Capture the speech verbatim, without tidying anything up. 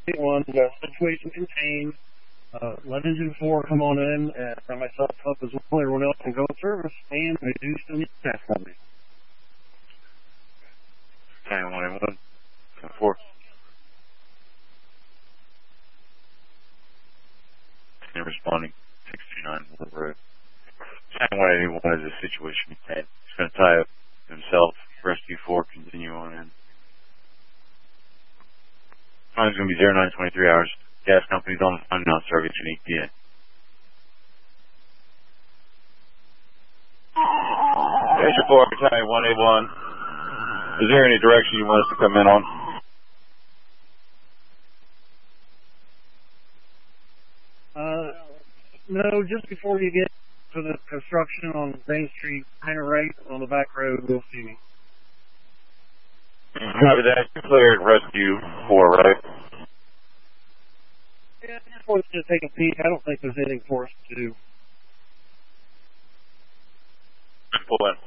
one, uh, situation contained. Uh, let engine four come on in, and set myself up as well. Everyone else can go in service, and I do still need staff company. ten one eight one, ten four. ten responding, six two nine, road. ten one eight one is a situation contained. He's going to tie up himself. Rescue four, continue on in. Time's going to be zero nine twenty-three hours. Gas company's on the phone now, service an E P A. Station four, Battalion one eight one. Is there any direction you want us to come in on? Uh, no, just before you get to the construction on Main Street, kind of right on the back road, we'll see me. Copy that. You cleared rescue four, right? Yeah, I just wanted to take a peek. I don't think there's anything for us to do. Pull in.